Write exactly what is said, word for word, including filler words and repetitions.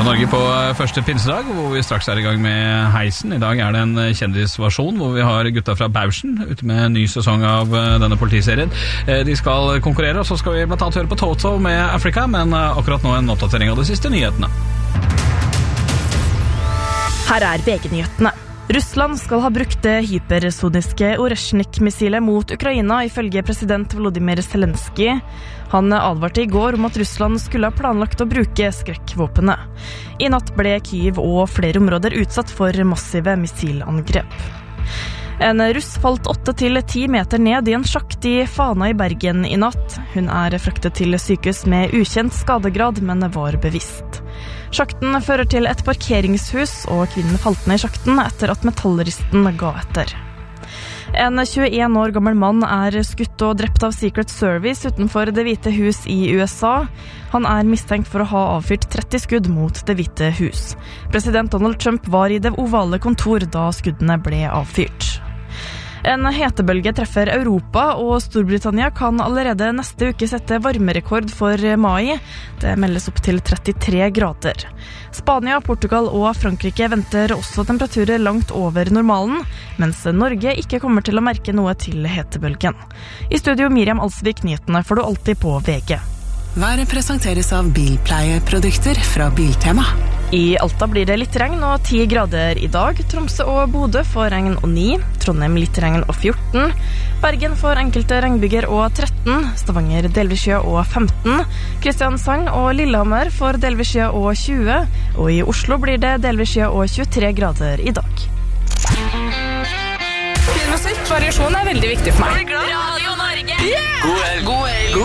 Radio Norge på første pinsedag, hvor vi straks er i gang med heisen. I dag er det en kjendisversjon hvor vi har gutta fra Bauschen ute med en ny sesong av denne politiserien. De skal konkurrere, og så skal vi blant annet høre på Toto med Africa, men akkurat nå en oppdatering av de siste nyhetene. Her er V G-nyhetene. Russland skal ha brukt det hypersoniske Oreshnik-missilet mot Ukraina, ifølge president Volodymyr Zelenskyj. Han advarte i går om at Russland skulle ha planlagt å bruke skrekkvåpenet. I natt ble Kyiv og flere områder utsatt for massive missilangrep. En russ falt åtte til ti meter ned i en sjakt i Fana i Bergen i natt. Hun er fraktet til sykehus med ukjent skadegrad, men var bevisst. Sjakten fører til et parkeringshus, og kvinnen falt ned i sjakten etter at metallristen ga etter. En tjueen år gammel mann er skutt og drept av Secret Service utenfor Det hvite hus i U S A. Han er mistenkt for å ha avfyrt tretti skudd mot Det hvite hus. President Donald Trump var i det ovale kontor da skuddene ble avfyrt. En hetebølge treffer Europa, og Storbritannia kan allerede neste uke sette varmerekord for mai. Det meldes opp til trettitre grader. Spania, Portugal og Frankrike venter også temperaturer langt over normalen, mens Norge ikke kommer til å merke noe til hetebølgen. I studio Miriam Alsvik, nyhetene får du alltid på V G. Været presenteres av bilpleieprodukter fra Biltema. I Alta blir det litt regn og ti grader i dag. Tromsø og Bodø får regn og ni. Trondheim litt regn og fjorten. Bergen får enkelte regnbyger og tretten. Stavanger delvis skya og femten. Kristiansand og Lillehammer får delvis skya og tjue. Og i Oslo blir det delvis skya og tjuetre grader i dag. Fin musikk, variasjon er veldig viktig for meg. Radio Norge! Yeah! God helg! God helg!